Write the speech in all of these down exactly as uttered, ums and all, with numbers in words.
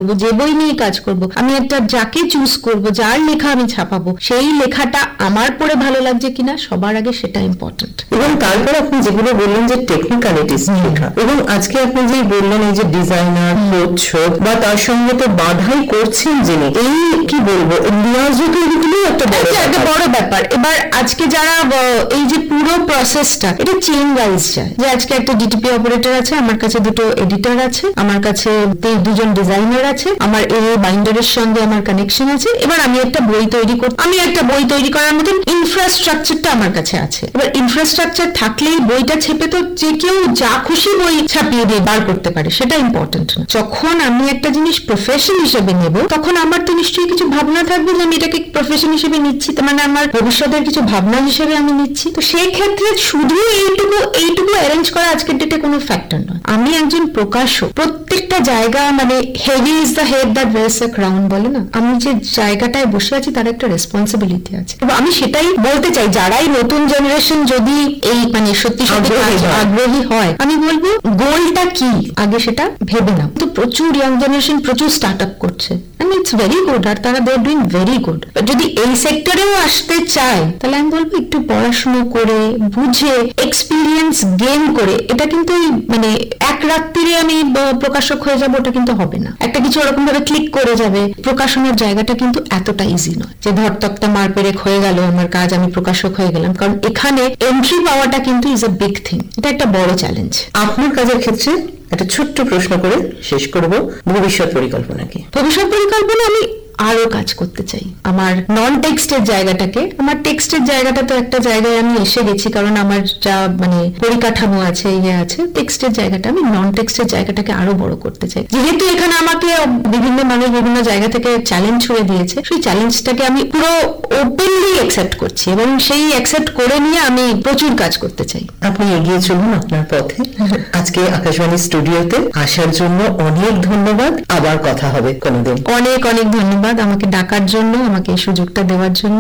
করব, যে বই নিয়ে কাজ করব, আমি একটা যাকে চুজ করব, যার লেখা আমি ছাপাবো, সেই লেখাটা আমার পড়ে ভালো লাগছে কিনা সবার আগে সেটা ইম্পর্টেন্ট। এবং তারপর আপনি যেগুলো বললেন যে টেকনিক্যালিটিস লেখা, এবং আজকে আপনি যে বললেন এই যে ডিজাইনার, প্রচ্ছদ বা তার সঙ্গে তো বাধাই করছেন যিনি, এই কি বলবো লিয়াজও তৈরিগুলো একটা বড় একটা বড় ব্যাপার। এবার আজকে যারা এই যে পুরো প্রসেসটা এটা চেইন ওয়াইজ যায়, যে আজকে একটা ডিটিপি অপারেটর আছে, আমার কাছে দুটো এডিটর আছে, আমার কাছে দুজন ডিজাইনার আছে, আমার এই বাইন্ডারের সঙ্গে আমার কানেকশন আছে, এবার আমি একটা বই তৈরি করি, আমি একটা বই তৈরি করার মতন ইনফ্রাস্ট্রাকচারটা আমার কাছে আছে। এবার ইনফ্রাস্ট্রাকচার থাকলেই বইটা ছেপে তো যে কেউ যা খুশি বই ছাপিয়ে দিয়ে বার করতে পারে, সেটা ইম্পর্টেন্ট না। যখন আমি একটা জিনিস প্রফেশন হিসেবে নেব, তখন আমার তো নিশ্চয়ই কিছু ভাবনা থাকবে যে আমি এটাকে প্রফেশন হিসেবে নিচ্ছি, মানে আমার ভবিষ্যতের কিছু ভাবনা হিসেবে আমি নিচ্ছি। তো সেই ক্ষেত্রে শুধু এইটুকু এইটুকু অ্যারেঞ্জ করা আজকের ডেটে কোনো ফ্যাক্টর নয়। আমি একজন প্রকাশক, প্রত্যেকটা জায়গা মানে heavy is the head that ওয়েয়ার্স the crown বলে না, আমি যে জায়গাটায় বসে আছি তার একটা রেসপন্সিবিলিটি আছে। আমি সেটাই বলতে চাই, যারাই নতুন জেনারেশন যদি এই মানে সত্যি সত্যি আগ্রহী হয়, আমি বলবো গোলটা কি আগে সেটা ভেবে নাও। তো প্রচুর ইয়াং জেনারেশন প্রচুর স্টার্ট আপ করছে, and it's very good, আর তারা they are doing very good। যদি এই সেক্টরেও আসতে চায় তাহলে আমি বলবো একটু পড়াশোনা করে বুঝে এক্সপিরিয়েন্স গেইন করে, এটা কিন্তু মানে এক রাত্রিরে আমি প্রকাশক হয়ে যাবো ওটা কিন্তু হবে না। একটা কিছু ওরকম ভাবে ক্লিক করে যাবে, প্রকাশনের জায়গাটা কিন্তু এতটা ইজি নয় যে ধর তক্তা মার পেরেক হয়ে গেল আমার কাজ, আমি প্রকাশক হয়ে গেলাম, কারণ এখানে এন্ট্রি পাওয়াটা কিন্তু ইজ আ বিগ থিং, এটা একটা বড় চ্যালেঞ্জ। আপনার কাজের ক্ষেত্রে একটা ছোট্ট প্রশ্ন করে শেষ করব, ভবিষ্যৎ পরিকল্পনা কি? ভবিষ্যৎ পরিকল্পনা আমি আরো কাজ করতে চাই আমার নন টেক্সটের জায়গাটাকে। আমার টেক্সটের জায়গাটা তো একটা জায়গায় আমি এসে গেছি, কারণ আমার যা মানে পরিকাঠামো আছে, ইয়ে আছে, টেক্সটের জায়গাটা আমি নন টেক্সটের জায়গাটাকে আরো বড় করতে চাই। যেহেতু এখানে আমাকে বিভিন্ন মানুষ বিভিন্ন জায়গা থেকে চ্যালেঞ্জ ছুড়ে দিয়েছে, সেই চ্যালেঞ্জটাকে আমি পুরো ওপেনলি অ্যাকসেপ্ট করছি এবং সেই অ্যাকসেপ্ট করে নিয়ে আমি প্রচুর কাজ করতে চাই। আপনি এগিয়ে চলুন আপনার পথে। আজকে আকাশবাণী স্টুডিওতে আসার জন্য অনেক ধন্যবাদ, আবার কথা হবে কোনোদিন। অনেক অনেক ধন্যবাদ আমাকে ডাকার জন্য, আমাকে এই সুযোগটা দেওয়ার জন্য।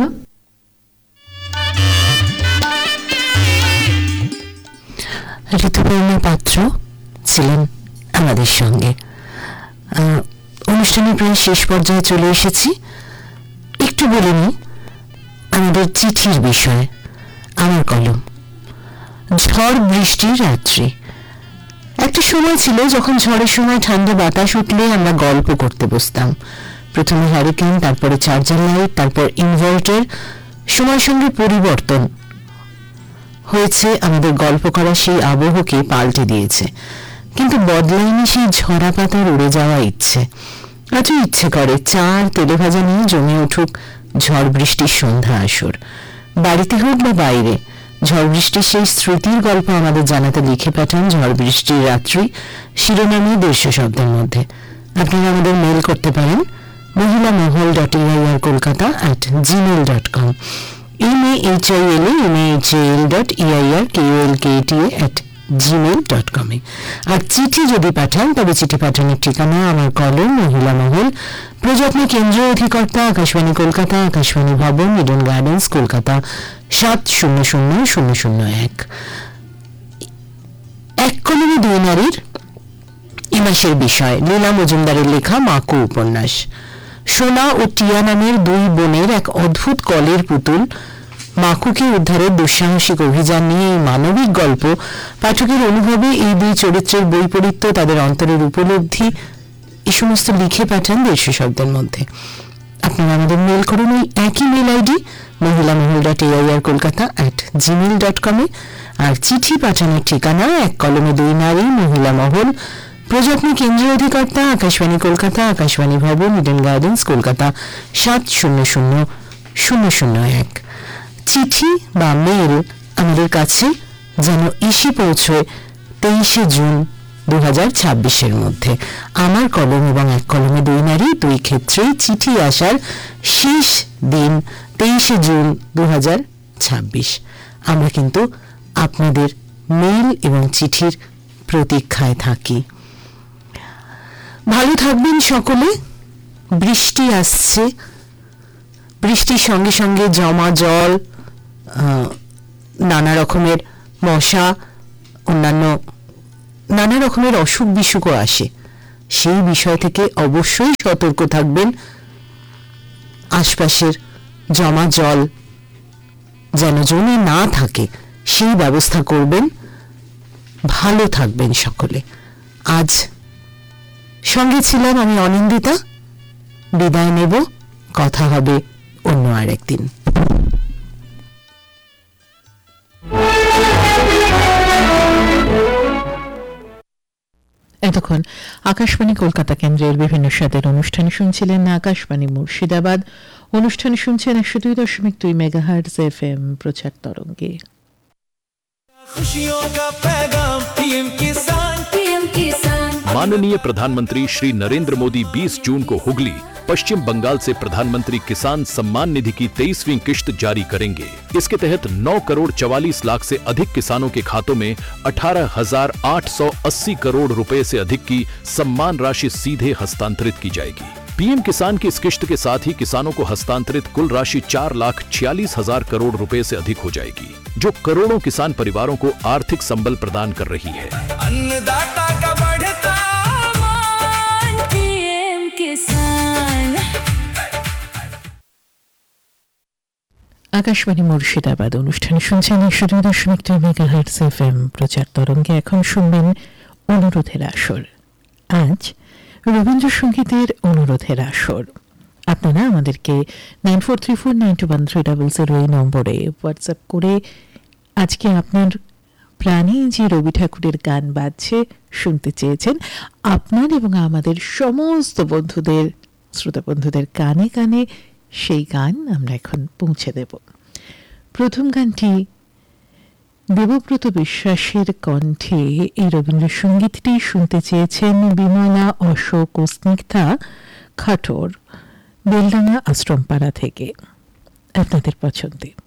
ঋতুপর্ণা পাত্র ছিলেন আমাদের সঙ্গে। অনুষ্ঠানের প্রায় শেষ পর্যায়ে চলে এসেছি। একটু বলে নিই আমাদের চিঠির বিষয়ে। আমার কলম, ঝড় বৃষ্টির রাত্রি। একটা সময় ছিল যখন ঝড়ের সময় ঠান্ডা বাতাস উঠলে আমরা গল্প করতে বসতাম। প্রথমে হ্যারিকেন, তারপরে চার্জার লাইট, তারপর ইনভার্টার। সময়ের সঙ্গে পরিবর্তন হয়েছে, আমাদের গল্প করা সেই আবহকে পাল্টে দিয়েছে, কিন্তু বদলায়নি সেই ঝরা পাতার উড়ে যাওয়া ইচ্ছে। আজও ইচ্ছে করে চার তেলে ভাজা নিয়ে জমে উঠুক ঝড় বৃষ্টির সন্ধ্যা আসর, বাড়িতে হোক বা বাইরে। ঝড় বৃষ্টির সেই স্মৃতির গল্প আমাদের জানাতে লিখে পাঠান ঝড় বৃষ্টির রাত্রি শিরোনামে দেড়শো শব্দের মধ্যে। আপনারা আমাদের মেল করতে পারেন মহিলা মহল dot EIR Kolkata at Gmail dot com, M A H I L A M A H A L dot EIR K O L K T A at Gmail dot কমে। আর চিঠি যদি পাঠান তবে চিঠি পাঠানোর ঠিকানা আমার কলম, মহিলা মহল, প্রযত্ন কেন্দ্রীয় অধিকর্তা, আকাশবাণী কলকাতা, আকাশবাণী ভবন, ইডেন গার্ডেন্স, কলকাতা সাত শূন্য শূন্য শূন্য শূন্য এক। এক কলমে দুই নারীর এ মাসের বিষয় লীলা মজুমদারের লেখা মাকু উপন্যাস। সোনা ও টিয়া নামের দুই বোনের এক অদ্ভুত কলের পুতুল মাকুকে উদ্ধারের দুঃসাহসিক অভিযান নিয়ে এই মানবিক গল্প পাঠকের অনুভবে এই দুই চরিত্রের বৈপরীত্য, তাদের অন্তরের উপলব্ধি, এই সমস্ত লিখে পাঠান দেড়শো শব্দের মধ্যে। আপনারা আমাদের মেল করুন ওই একই মেল আইডি মহিলা মহল dot AIR Kolkata at Gmail dot কমে। আর চিঠি পাঠানোর ঠিকানা এক কলমে দুই নারী, মহিলা মহল, প্রযত্ন কেন্দ্রীয় অধিকর্তা, আকাশবাণী কলকাতা, আকাশবাণী ভবন, ইডেন গার্ডেন্স, কলকাতা সাত শূন্য শূন্য শূন্য শূন্য এক। চিঠি বা মেল আমাদের কাছে যেন এসে পৌঁছয় তেইশে জুন দু হাজার ছাব্বিশের মধ্যে। আমার কলম এবং এক কলমে দুই নারী দুই ক্ষেত্রেই চিঠি আসার শেষ দিন তেইশে জুন দু হাজার ছাব্বিশ। আমরা কিন্তু আপনাদের মেল এবং চিঠির প্রতীক্ষায় থাকি। ভালো থাকবেন সকলে। বৃষ্টি আসছে, বৃষ্টির সঙ্গে সঙ্গে জমা জল, নানা রকমের মশা, অন্যান্য নানা রকমের অসুখ বিসুখও আসে। সেই বিষয় থেকে অবশ্যই সতর্ক থাকবেন। আশপাশের জমা জল যেন জমে না থাকে সেই ব্যবস্থা করবেন। ভালো থাকবেন সকলে। আজ সঙ্গে ছিলাম আমি অনিন্দিতা। বিদায় নেব, কথা হবে অন্য আর একদিন। এতক্ষণ আকাশবাণী কলকাতা কেন্দ্রের বিভিন্ন স্বাদের অনুষ্ঠান শুনছিলেন। আকাশবাণী মুর্শিদাবাদ অনুষ্ঠানে শুনছেন একশো দুই দশমিক দুই মেগাহার্টজ এফ এম প্রচার তরঙ্গে। माननीय प्रधानमंत्री श्री नरेंद्र मोदी बीस जून को हुगली, पश्चिम बंगाल से प्रधानमंत्री किसान सम्मान निधि की तेईसवीं किश्त जारी करेंगे। इसके तहत नौ करोड़ चवालीस लाख से अधिक किसानों के खातों में अठारह हजार आठ सौ अस्सी करोड़ रुपए से अधिक की सम्मान राशि सीधे हस्तांतरित की जाएगी। पीएम किसान की इस किश्त के साथ ही किसानों को हस्तांतरित कुल राशि चार लाख छियालीस हजार करोड़ रुपए से अधिक हो जाएगी, जो करोड़ों किसान परिवारों को आर्थिक संबल प्रदान कर रही है। अन्नदाता का बढ़ता मान, पीएम किसान। আকাশবাণী মুর্শিদাবাদ অনুষ্ঠানে শুনছেন একশো দুই দশমিক দুই মেগাহার্টজ এফ এম প্রচার তরঙ্গে। এখন শুনবেন অনুরোধের আসর। আজ রবীন্দ্রসঙ্গীতের অনুরোধের আসর। আপনারা আমাদেরকে nine four three four nine two one three double zero এই নম্বরে হোয়াটসঅ্যাপ করে আজকে আপনার প্রাণে যে রবি ঠাকুরের গান বাজছে শুনতে চেয়েছেন, আপনার এবং আমাদের সমস্ত বন্ধুদের, শ্রোতা বন্ধুদের কানে কানে সেই গান আমরা এখন পৌঁছে দেব। প্রথম গানটি দেবব্রত বিশ্বাসের কণ্ঠে এই রবীন্দ্রসঙ্গীতটি শুনতে চেয়েছেন বিমলা, অশোক ও স্নিগ্ধা খাটোর, বেলডাঙ্গা আশ্রমপাড়া থেকে। আপনাদের পছন্দে।